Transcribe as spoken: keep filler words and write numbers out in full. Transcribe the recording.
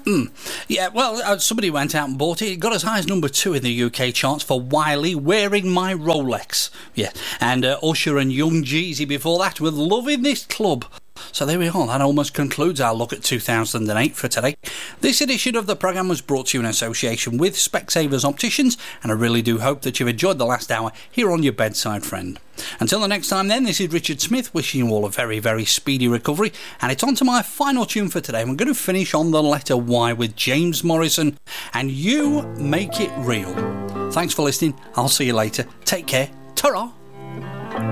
Mm. Yeah, well, uh, somebody went out and bought it. It got as high as number two in the U K charts for Wiley, Wearing My Rolex. Yeah, and uh, Usher and Young Jeezy before that with Loving This Club. So there we are, that almost concludes our look at two thousand eight for today. This edition of the programme was brought to you in association with Specsavers Opticians, and I really do hope that you've enjoyed the last hour here on your bedside friend. Until the next time then, this is Richard Smith wishing you all a very, very speedy recovery, and it's on to my final tune for today. We're going to finish on the letter Y with James Morrison, and You Make It Real. Thanks for listening, I'll see you later, take care, ta-ra!